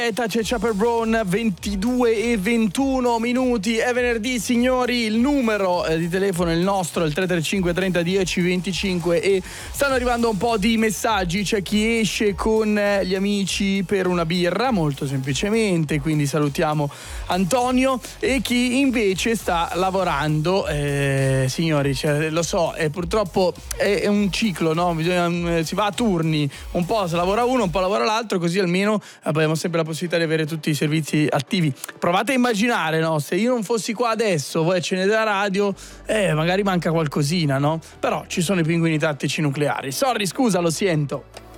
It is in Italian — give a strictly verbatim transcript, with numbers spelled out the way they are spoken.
C'è Chappell Brown, ventidue e ventuno minuti, è venerdì signori, il numero di telefono è il nostro, il tre tre cinque trenta dieci venticinque, e stanno arrivando un po' di messaggi. C'è chi esce con gli amici per una birra, molto semplicemente, quindi salutiamo Antonio, e chi invece sta lavorando, eh, signori, cioè, lo so, è, purtroppo è, è un ciclo, no? Bisogna, si va a turni, un po' se lavora uno, un po' lavora l'altro, così almeno abbiamo sempre la possibilità di avere tutti i servizi attivi. Provate a immaginare, no? Se io non fossi qua adesso, voi accendete la radio, eh, magari manca qualcosina, no? Però ci sono i pinguini tattici nucleari. Sorry, scusa, lo sento.